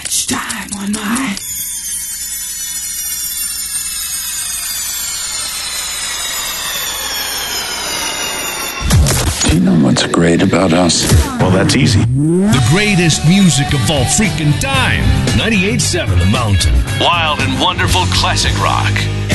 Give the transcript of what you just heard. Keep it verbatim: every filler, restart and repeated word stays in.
much time on my... Do you know what's great about us? Well, that's easy. The greatest music of all freaking time. ninety-eight point seven The Mountain. Wild and wonderful classic rock.